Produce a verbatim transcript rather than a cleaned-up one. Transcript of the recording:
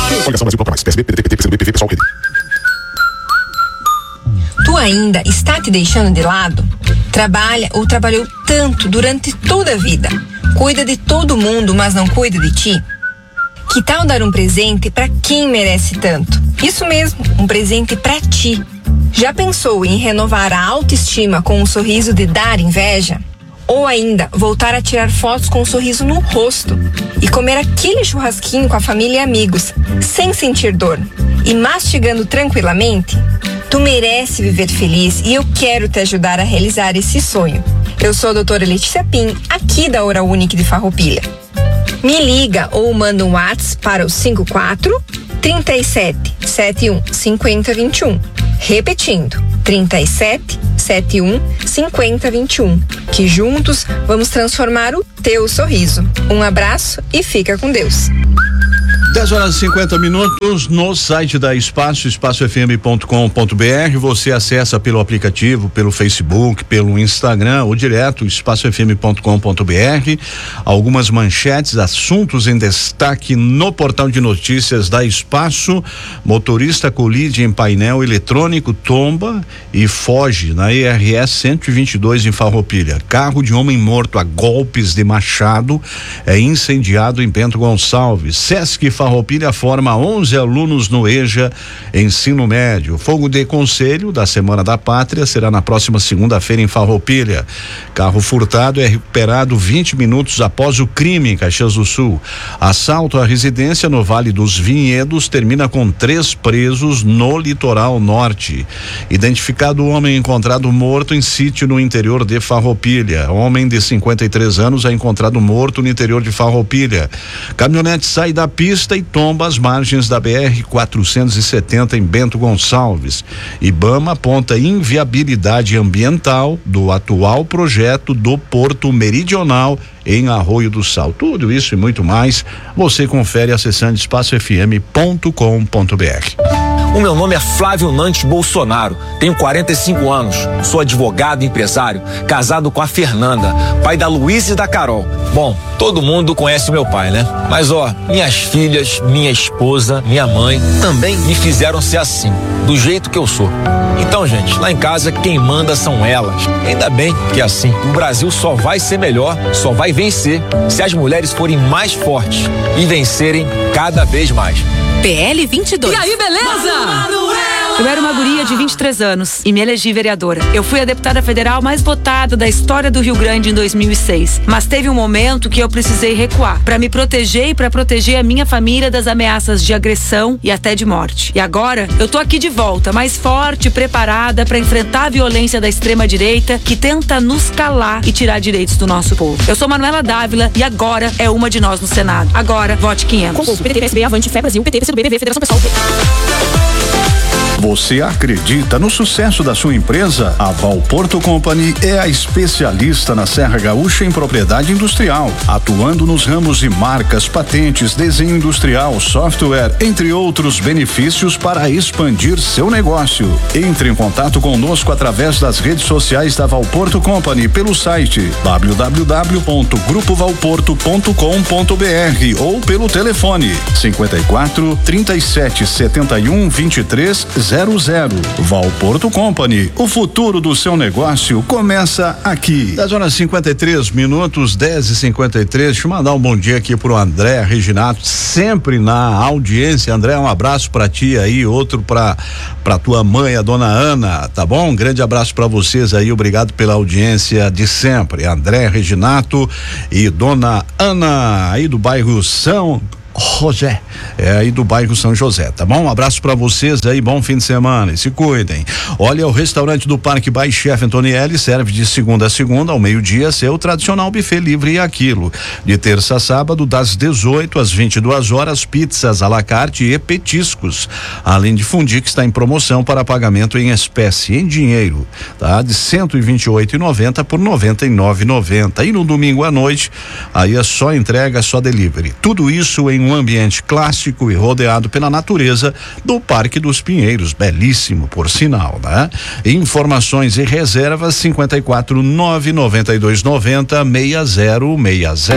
Tu ainda está te deixando de lado? Trabalha ou trabalhou tanto durante toda a vida? Cuida de todo mundo, mas não cuida de ti? Que tal dar um presente para quem merece tanto? Isso mesmo, um presente para ti. Já pensou em renovar a autoestima com um sorriso de dar inveja? Ou ainda, voltar a tirar fotos com um sorriso no rosto e comer aquele churrasquinho com a família e amigos, sem sentir dor e mastigando tranquilamente? Tu merece viver feliz e eu quero te ajudar a realizar esse sonho. Eu sou a doutora Letícia Pim, aqui da Oral Unique de Farroupilha. Me liga ou manda um WhatsApp para o cinco quatro, três sete, sete um, cinco zero dois um. Repetindo, três sete, sete um, cinco zero dois um. Que juntos vamos transformar o teu sorriso. Um abraço e fica com Deus. dez horas e cinquenta minutos no site da Espaço, espaço f m ponto com ponto b r. Você acessa pelo aplicativo, pelo Facebook, pelo Instagram ou direto espaço f m ponto com ponto b r. Algumas manchetes, assuntos em destaque no portal de notícias da Espaço. Motorista colide em painel eletrônico, tomba e foge na E R S cento e vinte e dois em Farroupilha. Carro de homem morto a golpes de machado é incendiado em Bento Gonçalves. Sesc Farroupilha forma onze alunos no EJA Ensino Médio. Fogo de conselho da Semana da Pátria será na próxima segunda-feira em Farroupilha. Carro furtado é recuperado vinte minutos após o crime em Caxias do Sul. Assalto à residência no Vale dos Vinhedos termina com três presos no litoral norte. Identificado o homem encontrado morto em sítio no interior de Farroupilha. Homem de cinquenta e três anos é encontrado morto no interior de Farroupilha. Caminhonete sai da pista e tomba às margens da B R quatrocentos e setenta em Bento Gonçalves. IBAMA aponta inviabilidade ambiental do atual projeto do Porto Meridional em Arroio do Sal. Tudo isso e muito mais você confere acessando espaço f m ponto com ponto b r. O meu nome é Flávio Nantes Bolsonaro, tenho quarenta e cinco anos, sou advogado e empresário, casado com a Fernanda, pai da Luísa e da Carol. Bom, todo mundo conhece o meu pai, né? Mas ó, minhas filhas, minha esposa, minha mãe também me fizeram ser assim, do jeito que eu sou. Então, gente, lá em casa quem manda são elas. Ainda bem que é assim. O Brasil só vai ser melhor, só vai vencer se as mulheres forem mais fortes e vencerem cada vez mais. P L vinte e dois. E aí, beleza? Eu era uma guria de vinte e três anos e me elegi vereadora. Eu fui a deputada federal mais votada da história do Rio Grande em dois mil e seis. Mas teve um momento que eu precisei recuar para me proteger e para proteger a minha família das ameaças de agressão e até de morte. E agora eu tô aqui de volta, mais forte e preparada para enfrentar a violência da extrema direita que tenta nos calar e tirar direitos do nosso povo. Eu sou Manuela Dávila e agora é uma de nós no Senado. Agora, vote quinhentos. Com o P T, P S B, Avante, Fé Brasil, P T, P C do B, P V, Federação Pessoal. Você acredita no sucesso da sua empresa? A Valporto Company é a especialista na Serra Gaúcha em propriedade industrial, atuando nos ramos de marcas, patentes, desenho industrial, software, entre outros benefícios para expandir seu negócio. Entre em contato conosco através das redes sociais da Valporto Company pelo site w w w ponto grupo valporto ponto com ponto b r ou pelo telefone cinquenta e quatro, trinta e sete, setenta e um, vinte e três, zero zero. Valporto Company, o futuro do seu negócio começa aqui. dez horas e cinquenta e três minutos, dez e cinquenta e três. Deixa eu mandar um bom dia aqui pro André Reginato, sempre na audiência. André, um abraço pra ti aí, outro pra, pra tua mãe, a dona Ana, tá bom? Um grande abraço pra vocês aí, obrigado pela audiência de sempre. André Reginato e dona Ana, aí do bairro São José, é aí do bairro São José, tá bom? Um abraço pra vocês aí, bom fim de semana e se cuidem. Olha, o restaurante do Parque by Chef Antonielli serve de segunda a segunda ao meio-dia seu tradicional buffet livre e aquilo. De terça a sábado, das dezoito às vinte e duas horas, pizzas à la carte e petiscos. Além de fundi que está em promoção para pagamento em espécie, em dinheiro, tá? De cento e vinte e oito reais e noventa por noventa e nove reais e noventa. E no domingo à noite, aí é só entrega, só delivery. Tudo isso em um ambiente clássico e rodeado pela natureza do Parque dos Pinheiros, belíssimo por sinal, né? Informações e reservas cinquenta e quatro, nove noventa e dois noventa, seis zero seis zero.